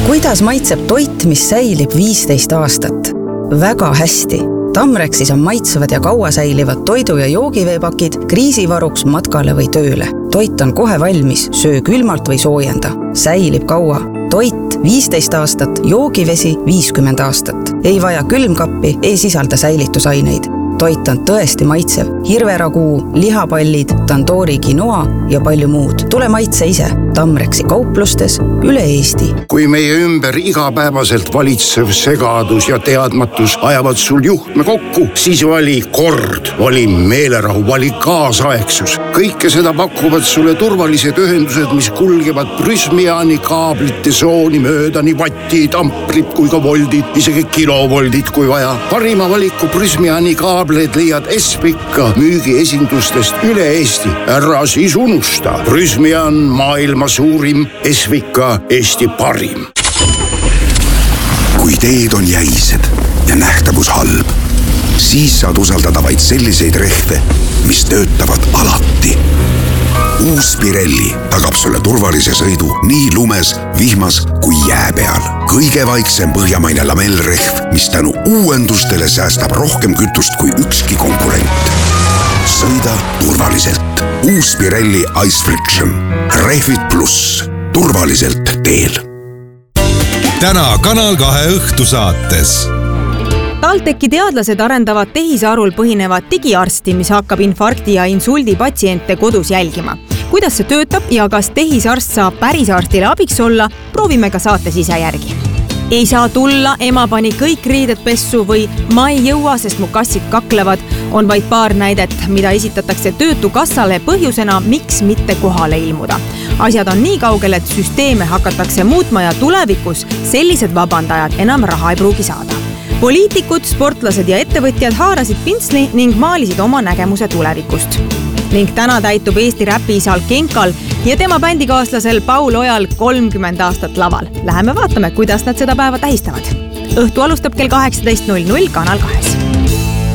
Kuidas maitseb toit, mis säilib 15 aastat? Väga hästi. Tamrexis on maitsevad ja kaua säilivad toidu- ja joogiveepakid kriisivaruks matkale või tööle. Toit on kohe valmis, söö külmalt või soojenda. Säilib kaua. Toit 15 aastat, joogivesi 50 aastat. Ei vaja külmkappi, ei sisalda säilitusaineid. Toit on tõesti maitsev. Hirveraguu, lihapallid, tandoori quinoa ja palju muud. Tule maitse ise. Tamrexi kauplustes üle Eesti. Kui meie ümber igapäevaselt valitsev segadus ja teadmatus ajavad sul juhtme kokku, siis vali kord, vali meelerahu, vali kaasaegsus. Kõike seda pakuvad sulle turvalised ühendused, mis kulgevad Prysmiani kaablite sooni mööda, nii vattid, amprid kui ka voldid, isegi kilovoldid kui vaja. Parima valiku Prysmiani kaableid leiad Espika müügiesindustest üle Eesti. Ära siis unusta. Prysmian maailma suurim, Esvika Eesti parim. Kui teed on jäised ja nähtavus halb, siis saad usaldada vaid selliseid rehve, mis töötavad alati. Uus Pirelli tagab sulle turvalise sõidu nii lumes, vihmas kui jää peal. Kõige vaiksem põhjamaine lamellrehv, mis tänu uuendustele säästab rohkem kütust kui ükski konkurent. Sõida turvaliselt. Uus Pirelli Ice Friction. Rehvid pluss. Turvaliselt teel. Täna Kanal 2 õhtusaates. TalTechi teadlased arendavad tehisarul põhinevat digiarsti, mis hakkab infarkti ja insuldi patsiente kodus jälgima. Kuidas see töötab ja kas tehisarst saab päris arstile abiks olla, proovime ka saates ise järgi. Ei saa tulla, ema pani kõik riided pessu või ma ei jõua, sest mu kassid kaklevad, on vaid paar näidet, mida esitatakse Töötukassale põhjusena, miks mitte kohale ilmuda. Asjad on nii kaugel, et süsteeme hakatakse muutma ja tulevikus sellised vabandajad enam raha ei pruugi saada. Poliitikud, sportlased ja ettevõtjad haarasid pintsli ning maalisid oma nägemuse tulevikust. Ning täna täitub Eesti räpiisal Genkal ja tema bändikaaslasel Paul Ojal 30 aastat laval. Läheme vaatame, kuidas nad seda päeva tähistavad. Õhtu alustab kell 18.00 Kanal 2.